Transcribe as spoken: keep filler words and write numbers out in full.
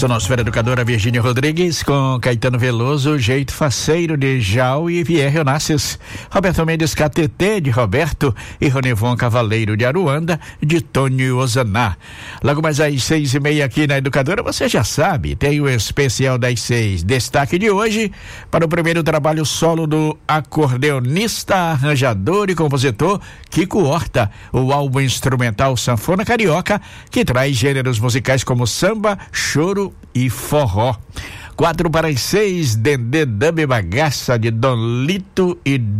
Sonosfera Educadora Virgínia Rodrigues com Caetano Veloso, Jeito Faceiro de Jau e Vierre Onassis, Roberto Mendes K T T de Roberto e Ronivon Cavaleiro de Aruanda de Tônio Ozaná. Logo mais às seis e meia aqui na Educadora, você já sabe, tem o especial das seis. Destaque de hoje para o primeiro trabalho solo do acordeonista, arranjador e compositor Kiko Horta, o álbum instrumental Sanfona Carioca, que traz gêneros musicais como samba, choro e forró. Quatro para as seis, Dendê Dame Bagaça de Dom Lito e